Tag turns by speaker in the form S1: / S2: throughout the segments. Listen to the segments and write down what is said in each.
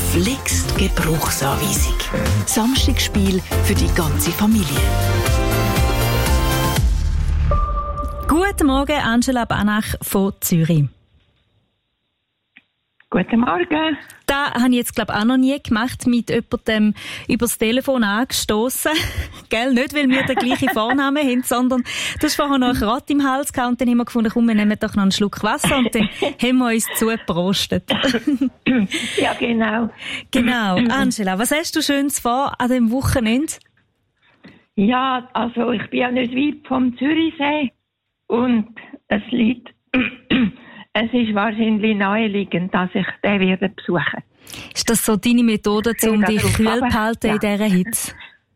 S1: verflixt Gebrauchsanweisung. Samstagsspiel für die ganze Familie.
S2: Guten Morgen, Angela Banach von Zürich.
S3: Guten Morgen.
S2: Das habe ich jetzt, glaube ich, auch noch nie gemacht, mit jemandem übers Telefon angestossen. Gell? Nicht, weil wir den gleichen Vornamen haben, sondern du hast vorher noch ein Rad im Hals gehabt und dann haben wir gefunden, komm, wir nehmen doch noch einen Schluck Wasser und dann haben wir uns zugeprostet.
S3: Ja, genau.
S2: Genau. Angela, was hast du Schönes vor an diesem Wochenende?
S3: Ja, also ich bin ja nicht weit vom Zürichsee und es ist wahrscheinlich naheliegend, dass ich den werde besuchen.
S2: Ist das so deine Methode, um dich kühl zu halten in dieser Hitze?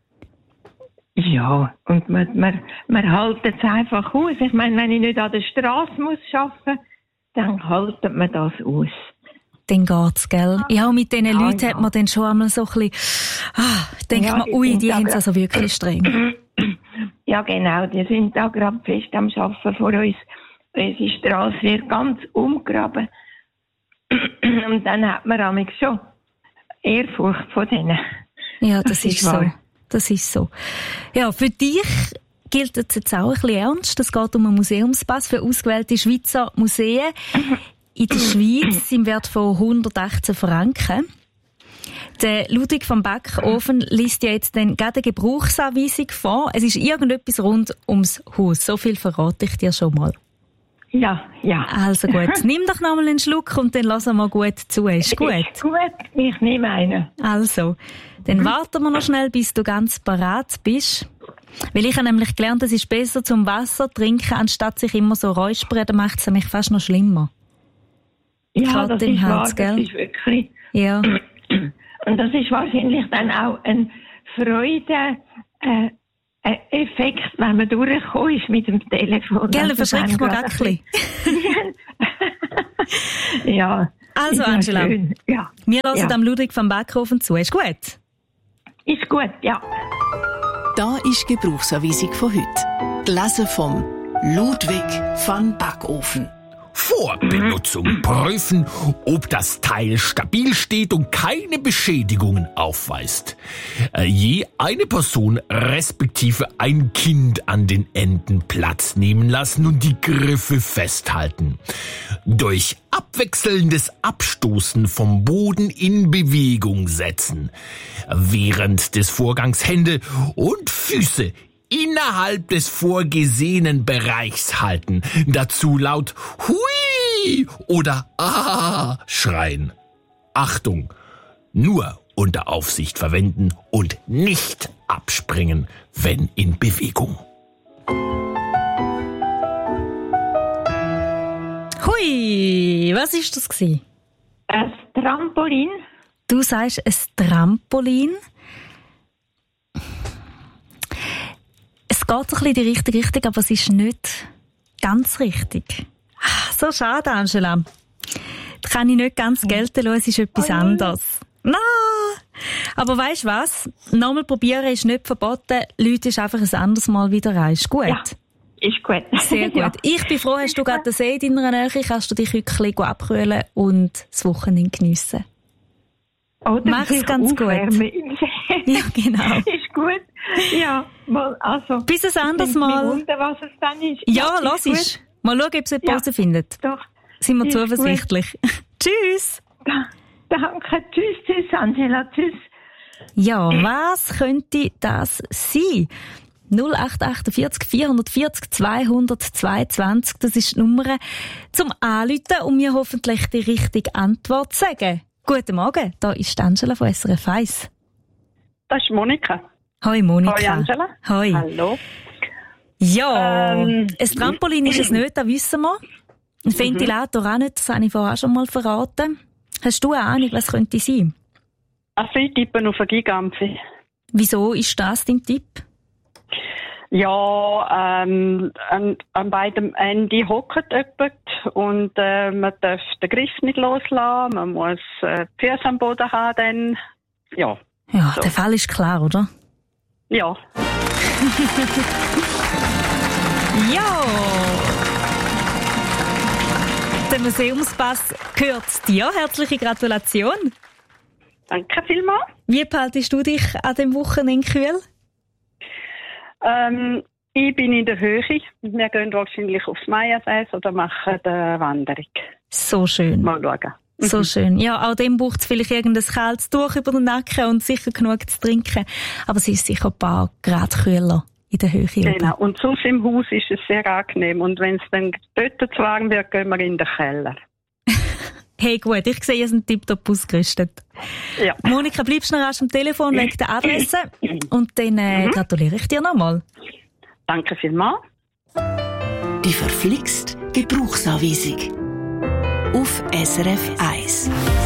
S3: Ja, und man hält es einfach aus. Ich meine, wenn ich nicht an der Straße muss arbeiten, dann haltet man das aus.
S2: Dann geht's, gell? Ja, mit diesen Leuten hat man dann schon einmal so ein bisschen, denkt man, ui, die haben es also wirklich streng.
S3: Ja, genau, die sind da gerade fest am Arbeiten vor uns. Unsere Straße wird ganz umgraben. Und dann hat man nämlich schon Ehrfurcht von denen.
S2: Ja, das ist so. Das ist so. Ja, für dich gilt es jetzt auch ein bisschen ernst. Es geht um einen Museumspass für ausgewählte Schweizer Museen in der Schweiz im Wert von 118 Franken. Der Ludwig van Backofen liest ja jetzt dann gerade eine Gebrauchsanweisung vor. Es ist irgendetwas rund ums Haus. So viel verrate ich dir schon mal.
S3: Ja.
S2: Also gut, nimm doch noch mal einen Schluck und dann lassen wir gut zu. Ist gut?
S3: Ist gut, ich nehme einen.
S2: Also, dann warten wir noch schnell, bis du ganz parat bist. Weil ich habe nämlich gelernt, es ist besser zum Wasser trinken, anstatt sich immer so räuspern, dann macht es nämlich fast noch schlimmer.
S3: Ja, das ist wahr,
S2: gell?
S3: Das ist wirklich...
S2: Ja.
S3: Und das ist wahrscheinlich dann auch ein Freude-Effekt, wenn man durchgekommen ist mit dem Telefon.
S2: Gell, verschreckt man gar ein bisschen.
S3: Ja.
S2: Also, Angela,
S3: ja.
S2: Wir hören am Ludwig van Backofen zu. Ist gut?
S3: Ist gut, ja.
S1: Da ist die Gebrauchsanweisung von heute. Gelesen vom Ludwig van Backofen.
S4: Vor Benutzung prüfen, ob das Teil stabil steht und keine Beschädigungen aufweist. Je eine Person respektive ein Kind an den Enden Platz nehmen lassen und die Griffe festhalten. Durch abwechselndes Abstoßen vom Boden in Bewegung setzen. Während des Vorgangs Hände und Füße innerhalb des vorgesehenen Bereichs halten. Dazu laut Hui oder Ah schreien. Achtung! Nur unter Aufsicht verwenden und nicht abspringen, wenn in Bewegung.
S2: Hui, was ist das gewesen?
S3: Ein Trampolin.
S2: Du sagst ein Trampolin. Es geht so ein bisschen in die richtige Richtung, aber es ist nicht ganz richtig. So schade, Angela. Das kann ich nicht ganz gelten lassen, es ist etwas anderes. No. Aber weisst du was? Nochmal probieren ist nicht verboten. Leute ist einfach ein anderes Mal wieder rein. Ist gut?
S3: Ja, ist gut.
S2: Sehr gut. Ja. Ich bin froh, hast du gerade den See in deiner Nähe, kannst du dich heute ein bisschen abkühlen und das Wochenende geniessen. Mach's ganz gut. Ja, genau.
S3: Ist gut. Ja, mal, also.
S2: Bis ein anderes Mal.
S3: Ich wundere, was es dann ist.
S2: Ja, lass es. Mal schauen, ob es eine Pause findet.
S3: Doch.
S2: Sind wir zuversichtlich. Tschüss.
S3: Danke. Tschüss, Angela. Tschüss.
S2: Ja, was könnte das sein? 0848 440 222, das ist die Nummer zum Anrufen und mir hoffentlich die richtige Antwort zu sagen. Guten Morgen, da ist Angela von SRF 1.
S5: Das ist Monika.
S2: Hoi Monika.
S5: Hoi Angela.
S2: Hoi.
S5: Hallo.
S2: Ja, ein Trampolin ist es nicht, das wissen wir. Ein Ventilator auch nicht, das habe ich vorher schon mal verraten. Hast du eine Ahnung, was könnte sein?
S5: Also ich tippe auf eine Gigampfe.
S2: Wieso ist das dein Tipp?
S5: Ja, an beidem Ende hockt jemand und man darf den Griff nicht loslassen, man muss die Füße am Boden haben, dann, ja.
S2: Ja,
S5: so.
S2: Der Fall ist klar, oder?
S5: Ja.
S2: Ja! Der Museumspass gehört dir. Herzliche Gratulation.
S5: Danke vielmals.
S2: Wie behaltest du dich an dem Wochenende kühl?
S5: Ich bin in der Höhe. Wir gehen wahrscheinlich aufs Meierseis oder machen eine Wanderung.
S2: So schön.
S5: Mal schauen.
S2: So schön. Ja, auch dem braucht es vielleicht irgendein kaltes Tuch über den Nacken und sicher genug zu trinken. Aber es ist sicher ein paar Grad kühler in der Höhe.
S5: Genau. Und sonst im Haus ist es sehr angenehm. Und wenn es dann dort zu warm wird, gehen wir in den Keller.
S2: Hey, gut, ich sehe, ihr seid tiptop ausgerüstet.
S5: Ja.
S2: Monika, bleibst du noch rasch am Telefon, leg die Adresse und dann gratuliere ich dir nochmal.
S5: Danke vielmals.
S1: Die verflixt Gebrauchsanweisung auf SRF 1.